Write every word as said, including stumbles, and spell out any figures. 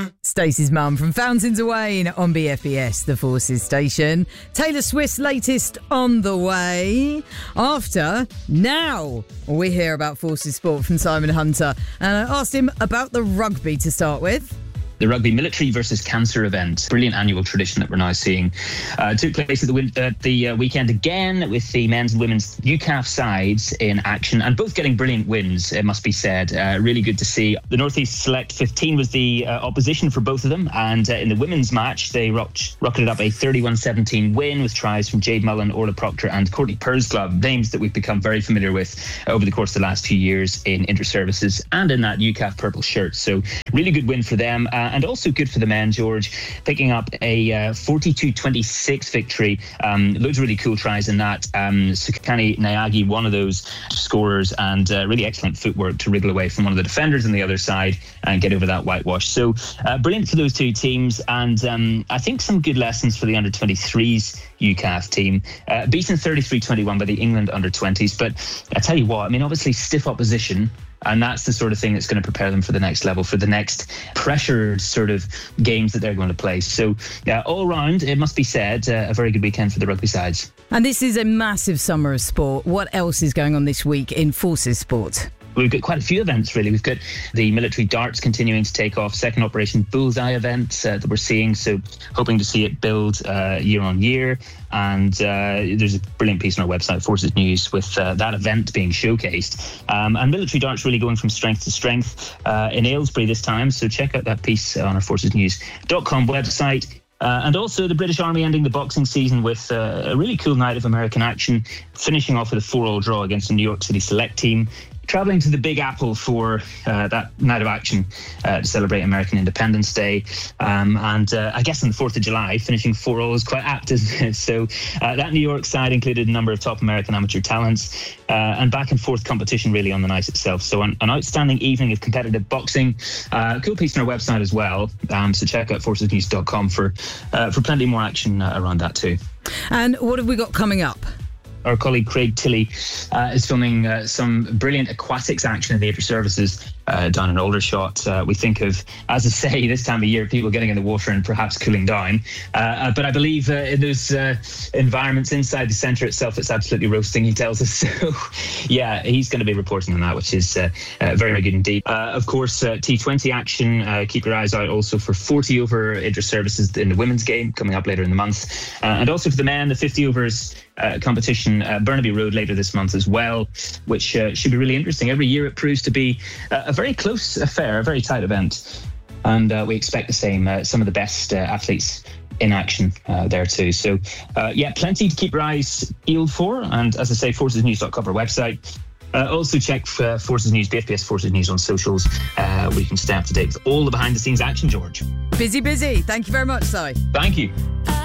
Stacey's mum from Fountains of Wayne on B F B S, the Forces station. Taylor Swift's latest on the way. After, now, we hear about Forces Sport from Simon Hunter. And I asked him about the rugby to start with. The rugby military versus cancer event, brilliant annual tradition that we're now seeing, uh, took place at the, win- uh, the uh, weekend again with the men's and women's U C A F sides in action, and both getting brilliant wins, it must be said. Uh, really good to see. The Northeast Select fifteen was the uh, opposition for both of them, and uh, in the women's match, they rocked, rocketed up a thirty-one seventeen win with tries from Jade Mullen, Orla Proctor and Courtney Pursglove, names that we've become very familiar with over the course of the last few years in inter-services and in that U C A F purple shirt. So really good win for them. Uh, And also good for the men, George, picking up a uh, forty-two twenty-six victory. Um, loads of really cool tries in that. Um, Sukani Nyagi, one of those scorers, and uh, really excellent footwork to wriggle away from one of the defenders on the other side and get over that whitewash. So uh, brilliant for those two teams, and um, I think some good lessons for the under twenty-threes U C A F team. Uh, beaten thirty-three twenty-one by the England under twenties, but I tell you what, I mean, obviously stiff opposition. And that's the sort of thing that's going to prepare them for the next level, for the next pressured sort of games that they're going to play. So, yeah, all round, it must be said, uh, a very good weekend for the rugby sides. And this is a massive summer of sport. What else is going on this week in Forces Sport? We've got quite a few events, really. We've got the military darts continuing to take off, second Operation Bullseye event uh, that we're seeing, so hoping to see it build uh, year on year. And uh, there's a brilliant piece on our website, Forces News, with uh, that event being showcased. Um, and military darts really going from strength to strength uh, in Aylesbury this time, so check out that piece on our forces news dot com website. Uh, and also the British Army ending the boxing season with uh, a really cool night of American action, finishing off with a four-all draw against the New York City Select team. Travelling to the Big Apple for uh, that night of action uh, to celebrate American Independence Day. Um, and uh, I guess on the fourth of July, finishing four all is quite apt, isn't it? So uh, that New York side included a number of top American amateur talents uh, and back and forth competition really on the night itself. So an, an outstanding evening of competitive boxing. Uh, cool piece on our website as well. Um, so check out forces news dot com for, uh, for plenty more action uh, around that too. And what have we got coming up? Our colleague Craig Tilley uh, is filming uh, some brilliant aquatics action in the inter-services uh, down in Aldershot. Uh, we think of, as I say, this time of year, people getting in the water and perhaps cooling down. Uh, uh, but I believe uh, in those uh, environments inside the centre itself, it's absolutely roasting, he tells us. So, yeah, he's going to be reporting on that, which is uh, uh, very, very good indeed. Uh, of course, uh, T twenty action. Uh, keep your eyes out also for forty over inter-services in the women's game coming up later in the month. Uh, and also for the men, the fifty overs Uh, competition at Burnaby Road later this month as well, which uh, should be really interesting. Every year it proves to be uh, a very close affair, a very tight event, and uh, we expect the same. Uh, some of the best uh, athletes in action uh, there too. So uh, yeah, plenty to keep your eyes peeled for, and as I say, forces news dot com, our website. Uh, also check uh, Forces News, B F B S Forces News on socials, uh, where you can stay up to date with all the behind the scenes action, George. Busy, busy. Thank you very much, Si. Thank you.